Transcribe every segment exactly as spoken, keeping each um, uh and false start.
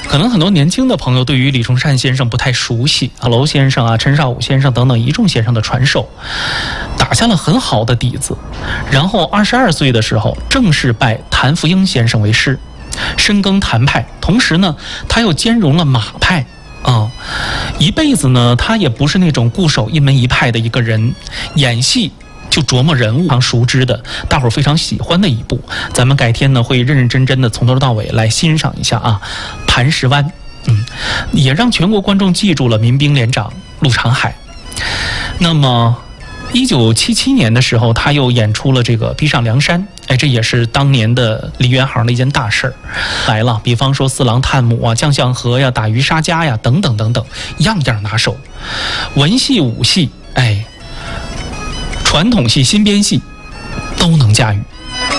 可能很多年轻的朋友对于李崇善先生不太熟悉啊，娄先生啊、陈少武先生等等一众先生的传授，打下了很好的底子。然后二十二岁的时候，正式拜谭福英先生为师，深耕谭派，同时呢，他又兼容了马派。啊，一辈子呢，他也不是那种固守一门一派的一个人，演戏就琢磨人物，非常熟知的，大伙儿非常喜欢的一部。咱们改天呢会认认真真的从头到尾来欣赏一下啊，《磐石湾》。嗯，也让全国观众记住了民兵连长陆长海。那么，一九七七年的时候，他又演出了这个《逼上梁山》。哎，这也是当年的梨园行的一件大事儿，来了。比方说四郎探母啊、将相和呀、打渔杀家呀，等等等等，样样拿手。文戏、武戏，哎，传统戏、新编戏都能驾驭。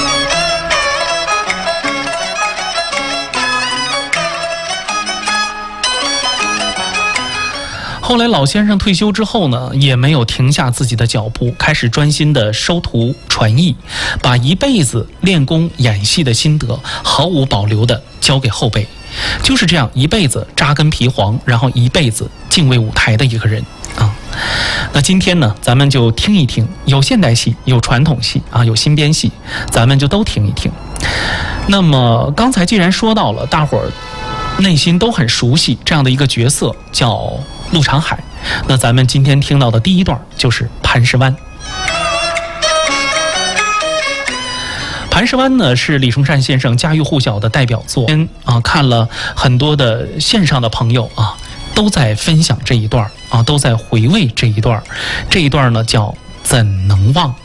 后来老先生退休之后呢，也没有停下自己的脚步，开始专心的收徒传艺，把一辈子练功演戏的心得毫无保留的交给后辈。就是这样一辈子扎根皮黄，然后一辈子敬畏舞台的一个人啊。那今天呢，咱们就听一听，有现代戏，有传统戏啊，有新编戏，咱们就都听一听。那么刚才既然说到了，大伙儿内心都很熟悉这样的一个角色，叫陆长海。那咱们今天听到的第一段就是《磐石湾》。《磐石湾》呢是李崇善先生家喻户晓的代表作啊，看了很多的线上的朋友啊，都在分享这一段啊，都在回味这一段。这一段呢叫《怎能忘》。